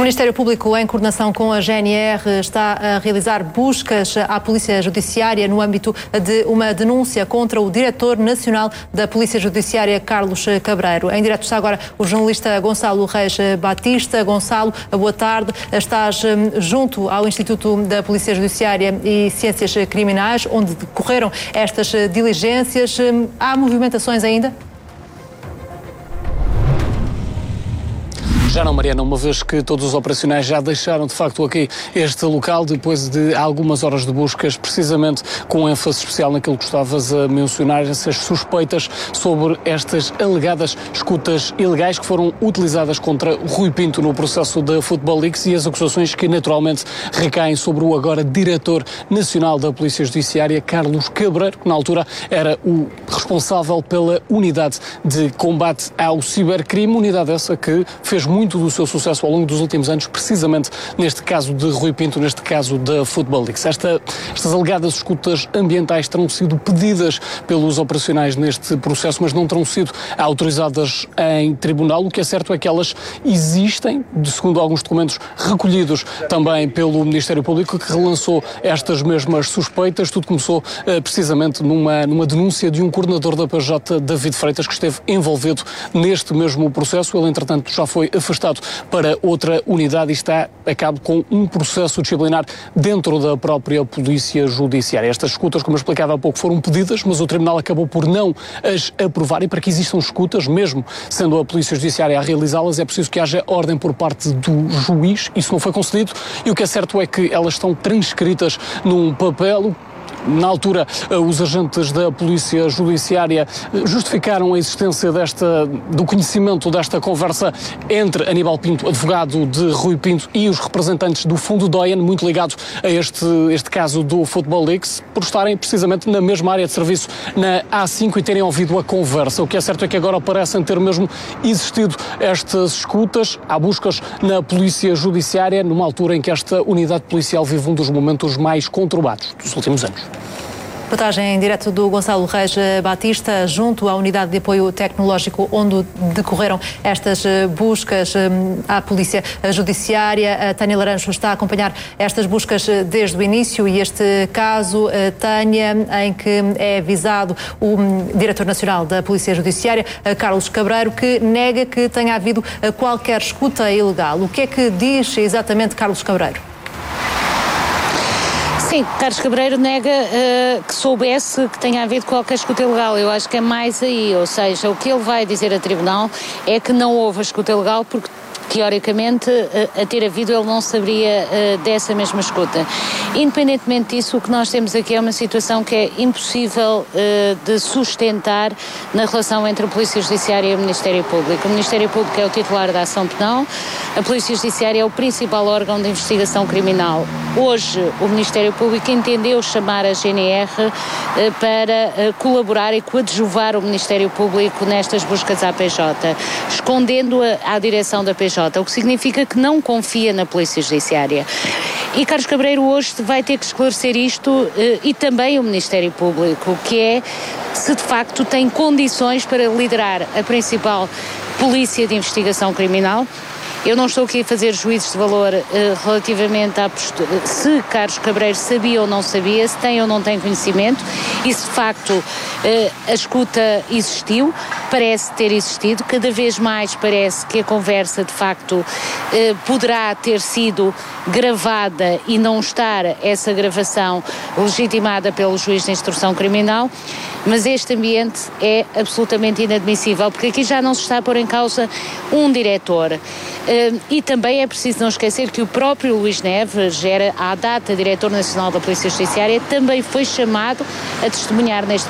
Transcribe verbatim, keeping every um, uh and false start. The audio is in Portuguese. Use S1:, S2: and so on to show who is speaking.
S1: Ministério Público, em coordenação com a G N R, está a realizar buscas à Polícia Judiciária no âmbito de uma denúncia contra o Diretor Nacional da Polícia Judiciária, Carlos Cabreiro. Em direto está agora o jornalista Gonçalo Reis Batista. Gonçalo, boa tarde. Estás junto ao Instituto da Polícia Judiciária e Ciências Criminais, onde decorreram estas diligências. Há movimentações ainda?
S2: Já não, Mariana, uma vez que todos os operacionais já deixaram de facto aqui este local, depois de algumas horas de buscas, precisamente com ênfase especial naquilo que estavas a mencionar, essas suspeitas sobre estas alegadas escutas ilegais que foram utilizadas contra o Rui Pinto no processo da Football League e as acusações que naturalmente recaem sobre o agora Diretor Nacional da Polícia Judiciária, Carlos Cabreiro, que na altura era o responsável pela unidade de combate ao cibercrime, unidade essa que fez muito muito do seu sucesso ao longo dos últimos anos, precisamente neste caso de Rui Pinto, neste caso da Football League. Esta, estas alegadas escutas ambientais terão sido pedidas pelos operacionais neste processo, mas não terão sido autorizadas em tribunal. O que é certo é que elas existem, segundo alguns documentos recolhidos também pelo Ministério Público, que relançou estas mesmas suspeitas. Tudo começou uh, precisamente numa, numa denúncia de um coordenador da P J, David Freitas, que esteve envolvido neste mesmo processo. Ele, entretanto, já foi afastado para outra unidade e está a cabo com um processo disciplinar dentro da própria Polícia Judiciária. Estas escutas, como eu explicava há pouco, foram pedidas, mas o Tribunal acabou por não as aprovar, e para que existam escutas, mesmo sendo a Polícia Judiciária a realizá-las, é preciso que haja ordem por parte do juiz. Isso não foi concedido e o que é certo é que elas estão transcritas num papel. Na altura, os agentes da Polícia Judiciária justificaram a existência desta, do conhecimento desta conversa entre Aníbal Pinto, advogado de Rui Pinto, e os representantes do Fundo Doyen, muito ligado a este, este caso do Football League, por estarem precisamente na mesma área de serviço, na A cinco, e terem ouvido a conversa. O que é certo é que agora parecem ter mesmo existido estas escutas. Há buscas na Polícia Judiciária, numa altura em que esta unidade policial vive um dos momentos mais conturbados dos últimos anos.
S1: Reportagem em direto do Gonçalo Reis Batista, junto à Unidade de Apoio Tecnológico, onde decorreram estas buscas à Polícia Judiciária. A Tânia Laranjo está a acompanhar estas buscas desde o início e este caso, Tânia, em que é visado o Diretor Nacional da Polícia Judiciária, Carlos Cabreiro, que nega que tenha havido qualquer escuta ilegal. O que é que diz exatamente Carlos Cabreiro?
S3: Sim, Carlos Cabreiro nega uh, que soubesse que tenha havido qualquer escuta ilegal. Eu acho que é mais aí, ou seja, o que ele vai dizer a tribunal é que não houve a escuta ilegal porque, teoricamente, a ter havido, ele não saberia uh, dessa mesma escuta. Independentemente disso, o que nós temos aqui é uma situação que é impossível uh, de sustentar na relação entre a Polícia Judiciária e o Ministério Público. O Ministério Público é o titular da ação penal, a Polícia Judiciária é o principal órgão de investigação criminal. Hoje, o Ministério Público entendeu chamar a G N R uh, para uh, colaborar e coadjuvar o Ministério Público nestas buscas à P J, escondendo-a à direção da P J, o que significa que não confia na Polícia Judiciária. E Carlos Cabreiro hoje vai ter que esclarecer isto uh, e também o Ministério Público, que é se de facto tem condições para liderar a principal polícia de investigação criminal. Eu não estou aqui a fazer juízos de valor uh, relativamente a postura, se Carlos Cabreiro sabia ou não sabia, se tem ou não tem conhecimento, e se de facto uh, a escuta existiu, parece ter existido, cada vez mais parece que a conversa de facto uh, poderá ter sido gravada e não estar essa gravação legitimada pelo juiz de instrução criminal, mas este ambiente é absolutamente inadmissível, porque aqui já não se está a pôr em causa um diretor. Uh, e também é preciso não esquecer que o próprio Luís Neves, era à data Diretor Nacional da Polícia Judiciária, também foi chamado a testemunhar neste